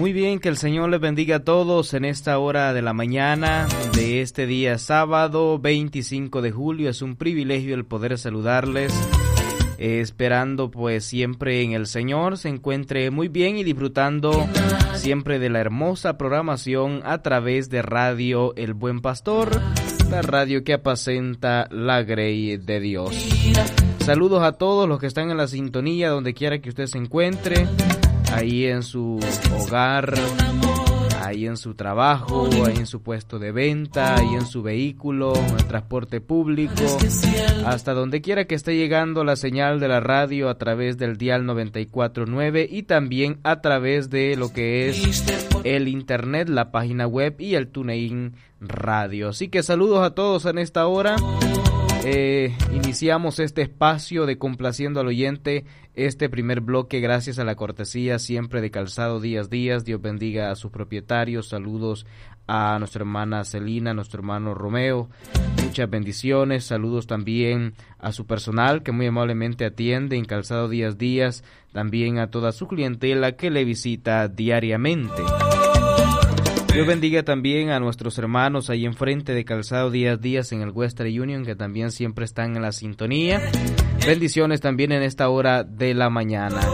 Muy bien, que el Señor les bendiga a todos en esta hora de la mañana de este día sábado 25 de julio. Es un privilegio el poder saludarles, esperando pues siempre en el Señor se encuentre muy bien y disfrutando siempre de la hermosa programación a través de Radio El Buen Pastor, la radio que apacenta la grey de Dios. Saludos a todos los que están en la sintonía, donde quiera que usted se encuentre, ahí en su hogar, ahí en su trabajo, ahí en su puesto de venta, ahí en su vehículo, en el transporte público, hasta donde quiera que esté llegando la señal de la radio a través del dial 94.9 y también a través de lo que es el internet, la página web y el TuneIn Radio. Así que saludos a todos en esta hora. Iniciamos este espacio de Complaciendo al Oyente, este primer bloque gracias a la cortesía siempre de Calzado Díaz Díaz. Dios bendiga a sus propietarios. Saludos a nuestra hermana Celina, a nuestro hermano Romeo, muchas bendiciones. Saludos también a su personal que muy amablemente atiende en Calzado Díaz Díaz, también a toda su clientela que le visita diariamente. Dios bendiga también a nuestros hermanos ahí enfrente de Calzado Díaz Díaz en el Western Union, que también siempre están en la sintonía. Bendiciones también en esta hora de la mañana.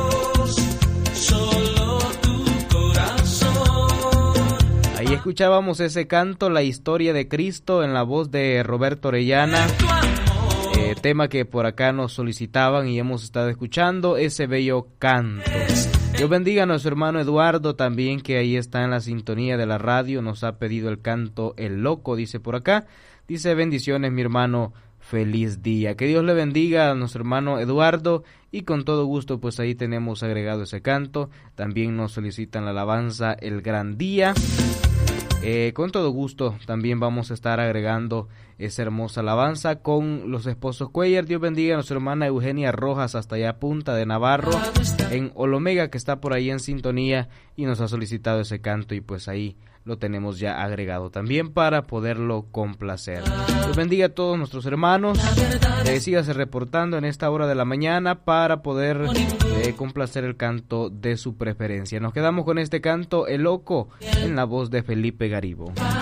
Ahí escuchábamos ese canto, La Historia de Cristo, en la voz de Roberto Orellana, tema que por acá nos solicitaban y hemos estado escuchando ese bello canto. Dios bendiga a nuestro hermano Eduardo también, que ahí está en la sintonía de la radio, nos ha pedido el canto El Loco, dice por acá. Dice: bendiciones mi hermano, feliz día. Que Dios le bendiga a nuestro hermano Eduardo, y con todo gusto pues ahí tenemos agregado ese canto. También nos solicitan la alabanza El Gran Día. Con todo gusto también vamos a estar agregando esa hermosa alabanza con los esposos Cuellar. Dios bendiga a nuestra hermana Eugenia Rojas hasta allá Punta de Navarro, en Olomega, que está por ahí en sintonía y nos ha solicitado ese canto, y pues ahí lo tenemos ya agregado también para poderlo complacer. Dios bendiga a todos nuestros hermanos. Sígase reportando en esta hora de la mañana para poder complacer el canto de su preferencia. Nos quedamos con este canto El Loco en la voz de Felipe Garibo.